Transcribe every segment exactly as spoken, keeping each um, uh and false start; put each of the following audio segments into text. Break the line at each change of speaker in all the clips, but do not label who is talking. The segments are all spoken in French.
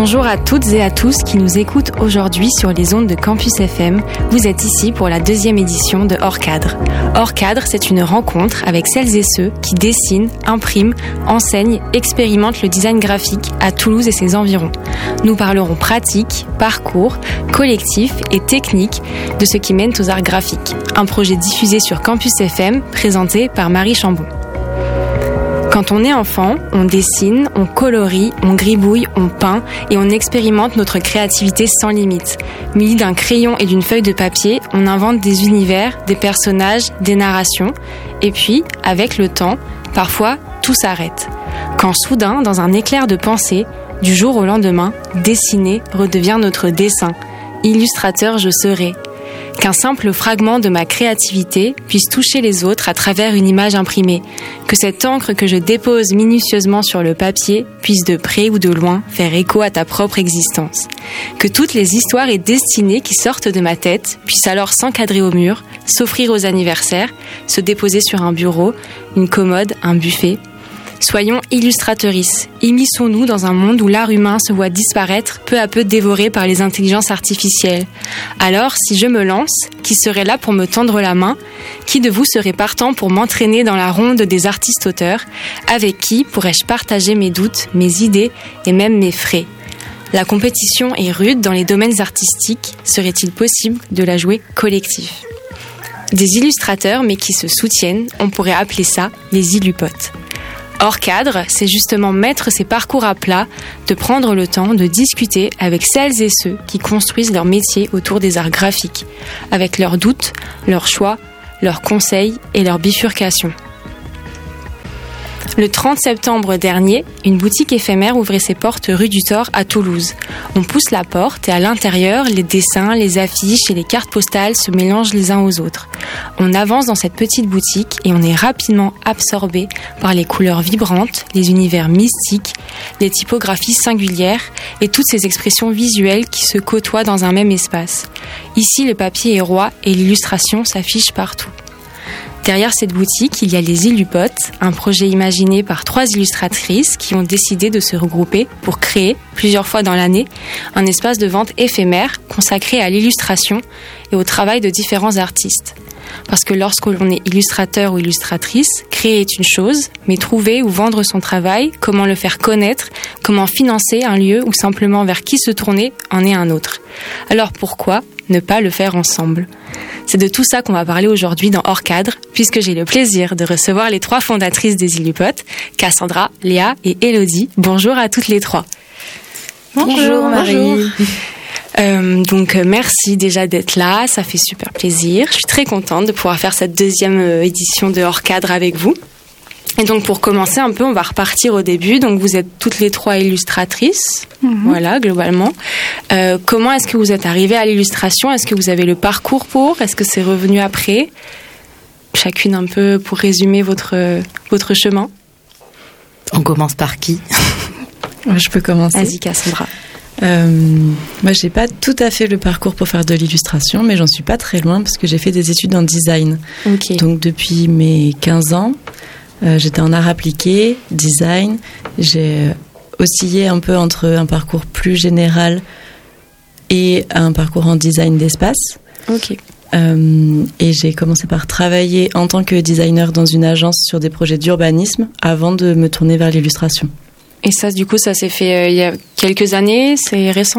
Bonjour à toutes et à tous qui nous écoutent aujourd'hui sur les ondes de Campus F M. Vous êtes ici pour la deuxième édition de Hors Cadre. Hors Cadre, c'est une rencontre avec celles et ceux qui dessinent, impriment, enseignent, expérimentent le design graphique à Toulouse et ses environs. Nous parlerons pratique, parcours, collectif et technique de ce qui mène aux arts graphiques. Un projet diffusé sur Campus F M, présenté par Marie Chambon. Quand on est enfant, on dessine, on colorie, on gribouille, on peint et on expérimente notre créativité sans limite. Muni d'un crayon et d'une feuille de papier, on invente des univers, des personnages, des narrations. Et puis, avec le temps, parfois, tout s'arrête. Quand soudain, dans un éclair de pensée, du jour au lendemain, dessiner redevient notre dessin. Illustrateur je serai. Qu'un simple fragment de ma créativité puisse toucher les autres à travers une image imprimée. Que cette encre que je dépose minutieusement sur le papier puisse de près ou de loin faire écho à ta propre existence. Que toutes les histoires et destinées qui sortent de ma tête puissent alors s'encadrer au mur, s'offrir aux anniversaires, se déposer sur un bureau, une commode, un buffet. Soyons illustratrices, immisçons-nous dans un monde où l'art humain se voit disparaître, peu à peu dévoré par les intelligences artificielles. Alors, si je me lance, qui serait là pour me tendre la main? Qui de vous serait partant pour m'entraîner dans la ronde des artistes-auteurs? Avec qui pourrais-je partager mes doutes, mes idées et même mes frais? La compétition est rude dans les domaines artistiques, serait-il possible de la jouer collective? Des illustrateurs, mais qui se soutiennent, on pourrait appeler ça les illupotes. Hors cadre, c'est justement mettre ces parcours à plat, de prendre le temps de discuter avec celles et ceux qui construisent leur métier autour des arts graphiques, avec leurs doutes, leurs choix, leurs conseils et leurs bifurcations. Le trente septembre dernier, une boutique éphémère ouvrait ses portes rue du Thor à Toulouse. On pousse la porte et à l'intérieur, les dessins, les affiches et les cartes postales se mélangent les uns aux autres. On avance dans cette petite boutique et on est rapidement absorbé par les couleurs vibrantes, les univers mystiques, les typographies singulières et toutes ces expressions visuelles qui se côtoient dans un même espace. Ici, le papier est roi et l'illustration s'affiche partout. Derrière cette boutique, il y a les Illupotes, un projet imaginé par trois illustratrices qui ont décidé de se regrouper pour créer, plusieurs fois dans l'année, un espace de vente éphémère consacré à l'illustration et au travail de différents artistes. Parce que lorsque l'on est illustrateur ou illustratrice, créer est une chose, mais trouver ou vendre son travail, comment le faire connaître, comment financer un lieu ou simplement vers qui se tourner en est un autre. Alors pourquoi ne pas le faire ensemble ? C'est de tout ça qu'on va parler aujourd'hui dans Hors Cadre, puisque j'ai le plaisir de recevoir les trois fondatrices des Illupotes, Cassandra, Léa et Élodie. Bonjour à toutes les trois.
Bonjour Marie. Bonjour.
Euh, donc merci déjà d'être là, ça fait super plaisir. Je suis très contente de pouvoir faire cette deuxième édition de Hors Cadre avec vous. Et donc pour commencer un peu, on va repartir au début. Donc vous êtes toutes les trois illustratrices, mmh. voilà, globalement. Euh, comment est-ce que vous êtes arrivées à l'illustration? Est-ce que vous avez le parcours pour? Est-ce que c'est revenu après? Chacune un peu pour résumer votre, votre chemin.
On commence par qui?
Je peux commencer.
Vas-y Cassandra.
Euh, moi, j'ai pas tout à fait le parcours pour faire de l'illustration, mais j'en suis pas très loin parce que j'ai fait des études en design.
Okay.
Donc depuis mes quinze ans, euh, j'étais en art appliqué, design. J'ai oscillé un peu entre un parcours plus général et un parcours en design d'espace.
Ok.
Euh, et j'ai commencé par travailler en tant que designer dans une agence sur des projets d'urbanisme avant de me tourner vers l'illustration.
Et ça, du coup, ça s'est fait euh, il y a quelques années, c'est récent?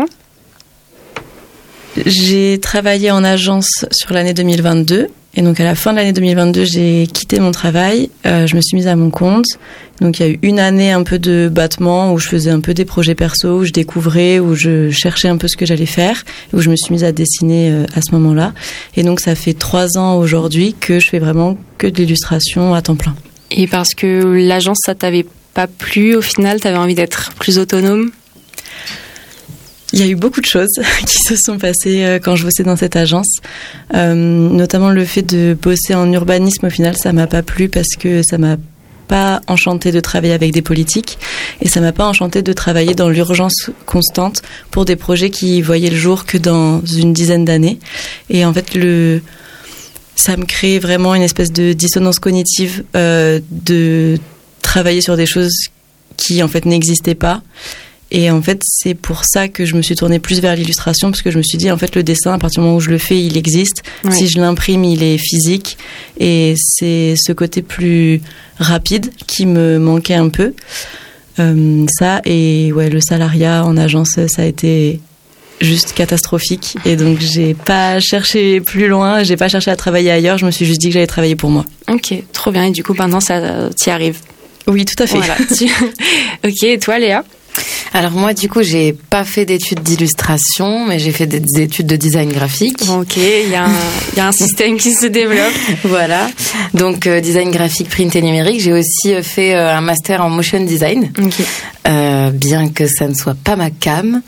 J'ai travaillé en agence sur l'année deux mille vingt-deux. Et donc, à la fin de l'année deux mille vingt-deux, j'ai quitté mon travail. Euh, je me suis mise à mon compte. Donc, il y a eu une année un peu de battement où je faisais un peu des projets perso, où je découvrais, où je cherchais un peu ce que j'allais faire, où je me suis mise à dessiner euh, à ce moment-là. Et donc, ça fait trois ans aujourd'hui que je fais vraiment que de l'illustration à temps plein.
Et parce que l'agence, ça t'avait pas plu au final, t'avais envie d'être plus autonome?
Il y a eu beaucoup de choses qui se sont passées quand je bossais dans cette agence, euh, notamment le fait de bosser en urbanisme. Au final, ça m'a pas plu parce que ça m'a pas enchanté de travailler avec des politiques et ça m'a pas enchanté de travailler dans l'urgence constante pour des projets qui voyaient le jour que dans une dizaine d'années. Et en fait, le ça me crée vraiment une espèce de dissonance cognitive euh, de travailler sur des choses qui en fait n'existaient pas Et en fait, c'est pour ça que je me suis tournée plus vers l'illustration, parce que je me suis dit, en fait, le dessin, à partir du moment où je le fais, il existe. Oui. Si je l'imprime, il est physique. Et c'est ce côté plus rapide qui me manquait un peu. Euh, ça, et ouais, le salariat en agence, ça a été juste catastrophique. Et donc, j'ai pas cherché plus loin, j'ai pas cherché à travailler ailleurs. Je me suis juste dit que j'allais travailler pour moi.
Ok, trop bien. Et du coup, maintenant, ça t'y arrive?
Oui, tout à fait.
Voilà. Ok, et toi, Léa?
Alors moi, du coup, j'ai pas fait d'études d'illustration, mais j'ai fait des études de design graphique.
Ok, il y a un, il y a un système qui se développe.
Voilà. Donc euh, design graphique, print et numérique. J'ai aussi fait euh, un master en motion design.
Okay.
Euh, bien que ça ne soit pas ma came.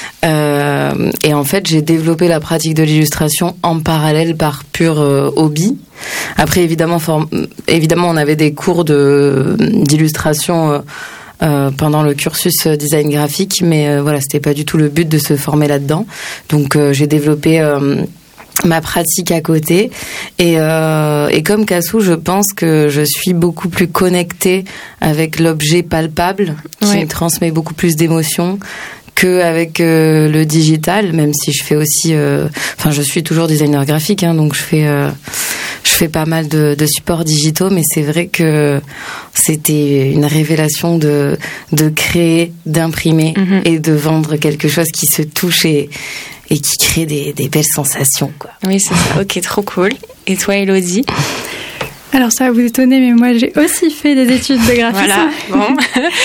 Euh, et en fait, j'ai développé la pratique de l'illustration en parallèle par pur euh, hobby. Après, évidemment, for- évidemment, on avait des cours de d'illustration. Euh, Euh, pendant le cursus design graphique, mais euh, voilà, c'était pas du tout le but de se former là-dedans. Donc euh, j'ai développé euh, ma pratique à côté et, euh, et comme Cassou, je pense que je suis beaucoup plus connectée avec l'objet palpable qui ouais. me transmet beaucoup plus d'émotions que avec euh, le digital, même si je fais aussi euh, enfin je suis toujours designer graphique hein, donc je fais euh, je fais pas mal de, de supports digitaux, mais c'est vrai que c'était une révélation de de créer, d'imprimer mm-hmm. et de vendre quelque chose qui se touche et et qui crée des des belles sensations quoi.
Oui, c'est ça. OK, trop cool. Et toi, Elodie?
Alors ça va vous étonner, mais moi j'ai aussi fait des études de graphisme.
Voilà. Bon.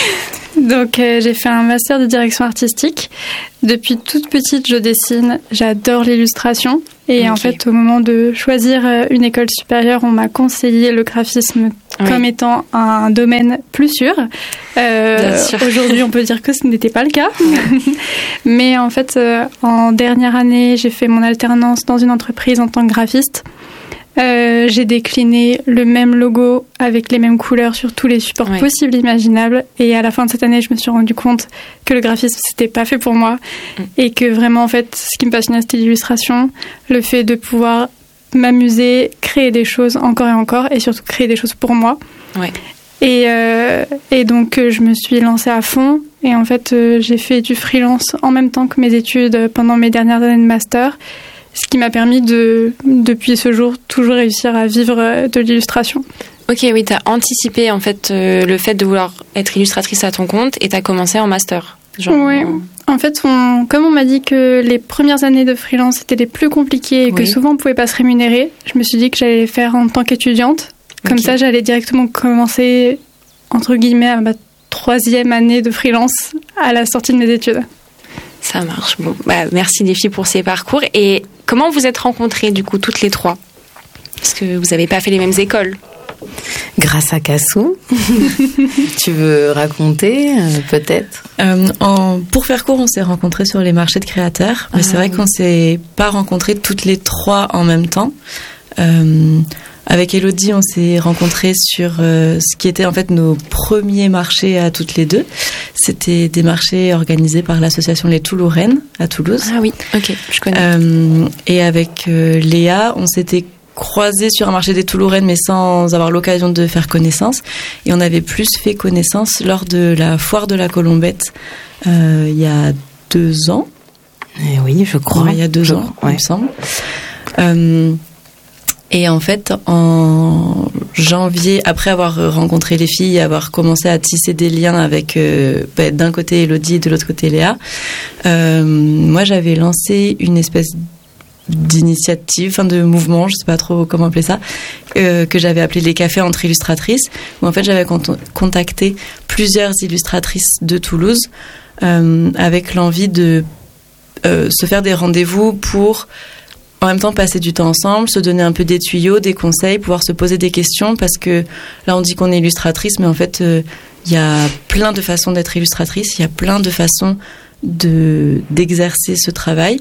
Donc euh, j'ai fait un master de direction artistique. Depuis toute petite, je dessine. J'adore l'illustration. Et okay. en fait, au moment de choisir une école supérieure, on m'a conseillé le graphisme oui. comme étant un domaine plus sûr. Euh, sûr. Aujourd'hui, on peut dire que ce n'était pas le cas. Mais en fait, euh, en dernière année, j'ai fait mon alternance dans une entreprise en tant que graphiste. Euh, j'ai décliné le même logo avec les mêmes couleurs sur tous les supports ouais. possibles, imaginables. Et à la fin de cette année, je me suis rendu compte que le graphisme, c'était pas fait pour moi. Mm. Et que vraiment, en fait, ce qui me passionnait, c'était l'illustration. Le fait de pouvoir m'amuser, créer des choses encore et encore. Et surtout, créer des choses pour moi.
Ouais.
Et, euh, et donc, je me suis lancée à fond. Et en fait, euh, j'ai fait du freelance en même temps que mes études pendant mes dernières années de master. Ce qui m'a permis de, depuis ce jour, toujours réussir à vivre de l'illustration.
Ok, oui, tu as anticipé en fait euh, le fait de vouloir être illustratrice à ton compte et tu as commencé en master.
Genre, oui, en fait, on, comme on m'a dit que les premières années de freelance étaient les plus compliquées et oui. que souvent on ne pouvait pas se rémunérer, je me suis dit que j'allais les faire en tant qu'étudiante. Comme okay. ça, j'allais directement commencer, entre guillemets, à ma troisième année de freelance à la sortie de mes études.
Ça marche. Bon, bah, merci les filles pour ces parcours. Et comment vous êtes rencontrées, du coup, toutes les trois? Parce que vous n'avez pas fait les mêmes écoles.
Grâce à Cassou. Tu veux raconter, euh, peut-être
euh, en, Pour faire court, on s'est rencontrés sur les marchés de créateurs. Mais ah, c'est vrai oui. qu'on ne s'est pas rencontrés toutes les trois en même temps. Euh, Avec Elodie, on s'est rencontrés sur euh, ce qui était en fait nos premiers marchés à toutes les deux. C'était des marchés organisés par l'association Les Toulourennes à Toulouse.
Ah oui, ok, je connais.
Euh, et avec euh, Léa, on s'était croisés sur un marché des Toulourennes, mais sans avoir l'occasion de faire connaissance. Et on avait plus fait connaissance lors de la foire de la Colombette euh, il y a deux ans.
Et oui, je crois.
Ouais, il y a deux je ans, crois, ouais. il me semble. Euh, Et en fait, en janvier, après avoir rencontré les filles, avoir commencé à tisser des liens avec, euh, bah, d'un côté Elodie et de l'autre côté Léa, euh, moi j'avais lancé une espèce d'initiative, enfin de mouvement, je sais pas trop comment appeler ça, euh, que j'avais appelé les cafés entre illustratrices, où en fait j'avais cont- contacté plusieurs illustratrices de Toulouse euh, avec l'envie de euh, se faire des rendez-vous pour en même temps passer du temps ensemble, se donner un peu des tuyaux, des conseils, pouvoir se poser des questions, parce que là on dit qu'on est illustratrice, mais en fait il euh, y a plein de façons d'être illustratrice, il y a plein de façons de, d'exercer ce travail.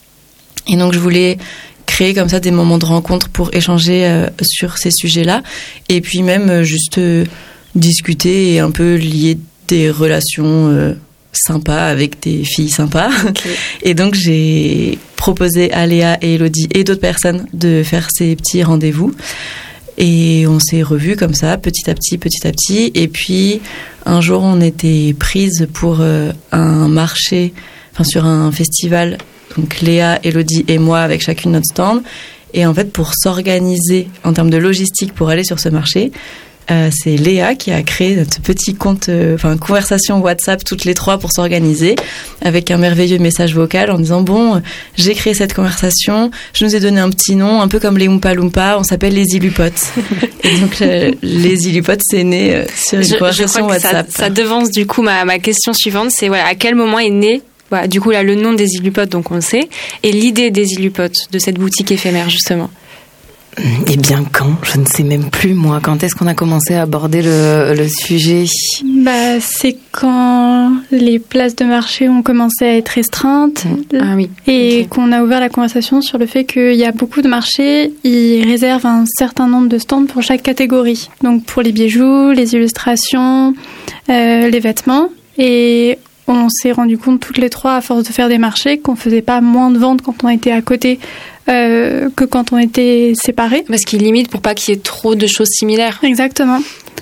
Et donc je voulais créer comme ça des moments de rencontre pour échanger euh, sur ces sujets-là, et puis même euh, juste euh, discuter et un peu lier des relations euh, sympas avec des filles sympas. Okay. Et donc j'ai proposé à Léa et Elodie et d'autres personnes de faire ces petits rendez-vous. Et on s'est revus comme ça, petit à petit, petit à petit. Et puis, un jour, on était prises pour euh, un marché, enfin sur un festival. Donc Léa, Elodie et moi avec chacune notre stand. Et en fait, pour s'organiser en termes de logistique pour aller sur ce marché, euh, c'est Léa qui a créé notre petit compte, euh, enfin conversation WhatsApp toutes les trois pour s'organiser, avec un merveilleux message vocal en disant bon, euh, j'ai créé cette conversation, je nous ai donné un petit nom, un peu comme les Oompa Loompa, on s'appelle les Illupotes. Et donc euh, les Illupotes, c'est né euh, sur une
je,
conversation
je crois que
WhatsApp.
Ça, ça devance du coup ma, ma question suivante, c'est voilà, à quel moment est né voilà, du coup là le nom des Illupotes, donc on le sait, et l'idée des Illupotes, de cette boutique éphémère justement.
Eh bien, quand ? Je ne sais même plus, moi. Quand est-ce qu'on a commencé à aborder le, le sujet ?
Bah, c'est quand les places de marché ont commencé à être restreintes.
Ah oui.
Et
okay.
qu'on a ouvert la conversation sur le fait qu'il y a beaucoup de marchés, ils réservent un certain nombre de stands pour chaque catégorie. Donc pour les bijoux, les illustrations, euh, les vêtements. Et on s'est rendu compte toutes les trois, à force de faire des marchés, qu'on faisait pas moins de ventes quand on était à côté euh, que quand on était séparés.
Parce qu'ils limitent pour pas qu'il y ait trop de choses similaires.
Exactement.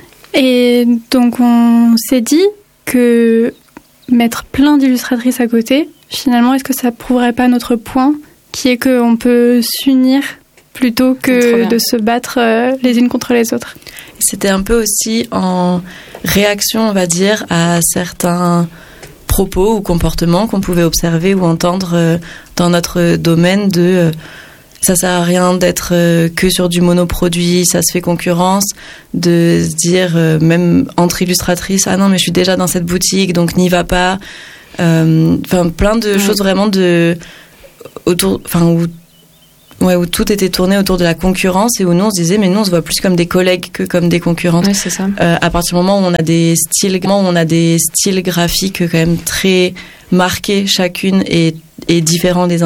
Et donc on s'est dit que mettre plein d'illustratrices à côté, finalement, est-ce que ça prouverait pas notre point, qui est qu'on peut s'unir plutôt que de se battre euh, les unes contre les autres.
C'était un peu aussi en réaction, on va dire, à certains propos ou comportements qu'on pouvait observer ou entendre euh, dans notre domaine de euh, ça sert à rien d'être euh, que sur du monoproduit, ça se fait concurrence, de se dire euh, même entre illustratrices, ah non mais je suis déjà dans cette boutique donc n'y va pas, enfin euh, plein de ouais. choses vraiment de autour, enfin où Ouais, où tout était tourné autour de la concurrence et où nous on se disait mais nous on se voit plus comme des collègues que comme des concurrentes.
Ouais, c'est ça.
Euh, à partir du moment où on a des styles, où on a des styles graphiques quand même très marqués chacune et, et différents les uns